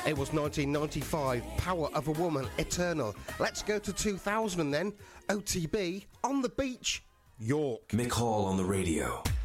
It was 1995, Power of a Woman, Eternal. Let's go to 2000 then, OTB, On the Beach, York. Mick Hall on the radio.